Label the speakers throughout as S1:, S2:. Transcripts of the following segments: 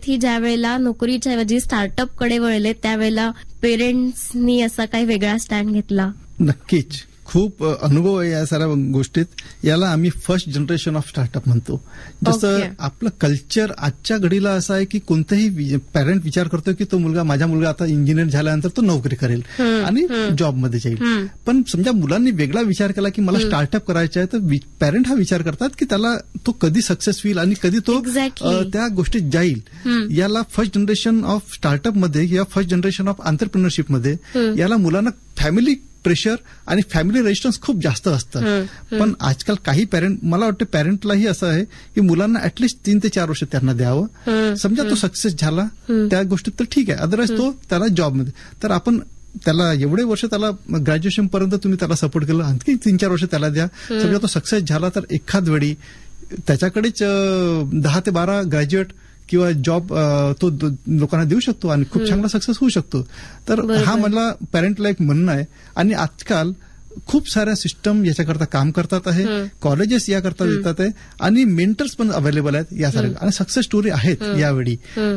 S1: विद्यार्थी ज्या वेळेला नोकरीच्या ऐवजी स्टार्टअपकडे वळले त्यावेळेला पेरेंट्सनी असा काही वेगळा स्टँड घेतला?
S2: नक्कीच खूप अनुभव आहे या साऱ्या गोष्टीत. याला आम्ही फर्स्ट जनरेशन ऑफ स्टार्टअप म्हणतो. जसं आपलं कल्चर आजच्या घडीला असं आहे की कोणताही पॅरेंट विचार करतो की माझा मुलगा आता इंजिनियर झाल्यानंतर तो नोकरी करेल आणि जॉबमध्ये जाईल. पण समजा मुलांनी वेगळा विचार केला की मला स्टार्टअप करायचं आहे, तर पॅरेंट हा विचार करतात की त्याला तो कधी सक्सेस होईल आणि कधी तो त्या गोष्टीत जाईल. याला फर्स्ट जनरेशन ऑफ स्टार्टअपमध्ये किंवा फर्स्ट जनरेशन ऑफ एंटरप्रेन्योरशिपमध्ये याला मुलांना फॅमिली प्रेशर आणि फॅमिली रेजिस्टन्स खूप जास्त असतं. पण आजकाल काही मला वाटतं पॅरेंटलाही असं आहे की मुलांना ऍटलिस्ट 3 ते 4 वर्ष त्यांना द्यावं. समजा तो सक्सेस झाला त्या गोष्टीत तर ठीक आहे, अदरवाईज तो त्याला जॉबमध्ये, तर आपण त्याला एवढे वर्ष त्याला ग्रॅज्युएशन पर्यंत तुम्ही त्याला सपोर्ट केलं, आणखी 3-4 वर्ष त्याला द्या. समजा तो सक्सेस झाला तर एखाद वेळी त्याच्याकडेच 10 ते 12 ग्रॅज्युएट किंवा जॉब तो लोकांना देऊ शकतो आणि खूप चांगला सक्सेस होऊ शकतो. तर हा मला पॅरेंटला एक म्हणणं आहे. आणि आजकाल खूप साऱ्या सिस्टम याच्याकरता काम करतात आहे, कॉलेजेस याकरता देतात आहे आणि मेंटर्स पण अवेलेबल आहेत यासारखे आणि सक्सेस स्टोरी आहेत यावेळी.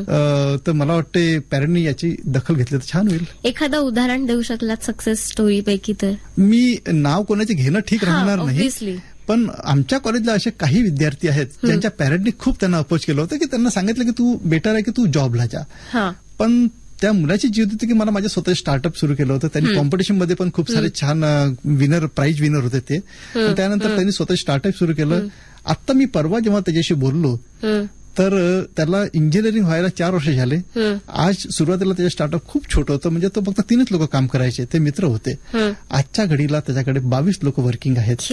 S2: तर मला वाटते पॅरेंटनी याची दखल घेतली तर छान होईल.
S1: एखादं उदाहरण देऊ शकलात सक्सेस स्टोरी पैकी? तर
S2: मी नाव कोणाचे घेणं ठीक राहणार नाही, पण आमच्या कॉलेजला असे काही विद्यार्थी आहेत ज्यांच्या पॅरेंटनी खूप त्यांना अप्रोच केलं होतं की त्यांना सांगितलं की तू बेटर आहे की तू जॉबला जा. पण त्या मुलाची जीव होती की मला माझ्या स्वतः स्टार्टअप सुरू केलं होतं. त्यांनी कॉम्पिटिशनमध्ये पण खूप सारे छान प्राइज विनर होते ते. त्यानंतर त्यांनी स्वतः स्टार्टअप सुरू केलं. आता मी परवा जेव्हा त्याच्याशी बोललो तर त्याला इंजिनिअरिंग व्हायला 4 वर्ष झाले. आज सुरुवातीला त्याचं स्टार्टअप खूप छोटं होतं, म्हणजे तो फक्त 3च लोक काम करायचे, ते मित्र होते. आजच्या घडीला त्याच्याकडे 22 लोक वर्किंग आहेत.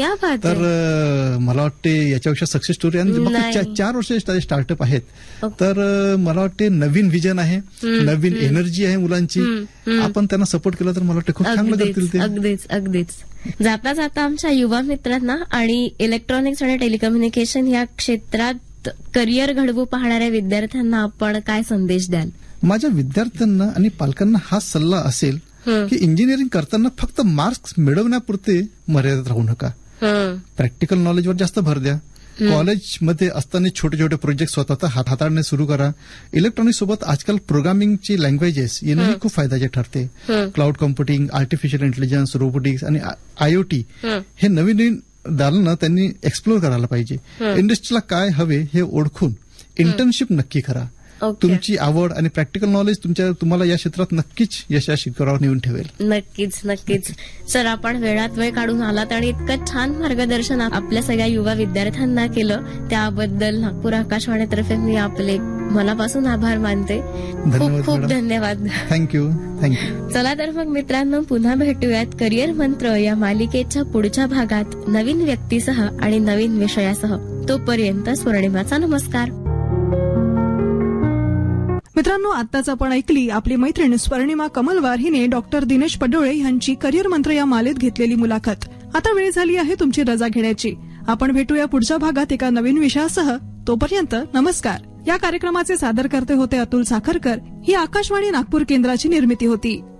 S2: तर मला वाटते याच्यापेक्षा सक्सेस स्टोरी आणि 4 वर्ष त्याचे स्टार्टअप आहेत. तर मला वाटते नवीन विजन आहे, नवीन एनर्जी आहे मुलांची. आपण त्यांना सपोर्ट केला तर मला वाटतं खूप चांगलं करतील ते.
S1: अगदीच. जाता जाता आमच्या युवा मित्रांना आणि इलेक्ट्रॉनिक्स आणि टेलिकम्युनिकेशन या क्षेत्रात करिअर घडवू पाहणाऱ्या विद्यार्थ्यांना आपण काय संदेश द्याल?
S2: माझ्या विद्यार्थ्यांना आणि पालकांना हा सल्ला असेल की इंजिनिअरिंग करताना फक्त मार्क्स मिळवण्यापुरते मर्यादित राहू नका. प्रॅक्टिकल नॉलेजवर जास्त भर द्या. कॉलेजमध्ये असताना छोटे छोटे प्रोजेक्ट स्वतः हाताळणे सुरू करा. इलेक्ट्रॉनिक्स सोबत आजकाल प्रोग्रामिंगची लँग्वेजेस येणंही खूप फायद्याचे ठरते. Cloud computing, artificial intelligence, robotics आणि IoT हे नवीन दालनं त्यांनी एक्सप्लोर करायला पाहिजे. इंडस्ट्रीला काय हवे हे ओळखून इंटर्नशिप नक्की करा. तुमची आवड आणि प्रॅक्टिकल नॉलेज तुम्हाला या क्षेत्रात नक्कीच यशाच्या शिखरावर नेऊन ठेवेल.
S1: नक्कीच. सर, आपण वेळात वेळ काढून आलात आणि इतकं छान मार्गदर्शन आपल्या सगळ्या युवा विद्यार्थ्यांना केलं, त्याबद्दल नागपूर आकाशवाणीतर्फे मी आपले मनापासून आभार मानते. खूप खूप धन्यवाद.
S2: थँक्यू.
S1: चला तर मग मित्रांनो, पुन्हा भेटूयात करिअर मंत्र या मालिकेच्या पुढच्या भागात नवीन व्यक्तीसह आणि नवीन विषयासह. तोपर्यंत स्वर्णिमाचा नमस्कार.
S3: मित्रांनो, आत्ताच आपण ऐकली आपली मैत्रीण स्वर्णिमा कमलवार हिने डॉक्टर दिनेश पडोळे यांची करिअर मंत्र या मालेत घेतलेली मुलाखत. आता वेळ झाली आहे तुमची रजा घेण्याची. आपण भेटूया पुढच्या भागात एका नवीन विषयासह. तोपर्यंत नमस्कार. या कार्यक्रमाचे सादरकर्ते होते अतुल साखरकर. ही आकाशवाणी नागपूर केंद्राची निर्मिती होती.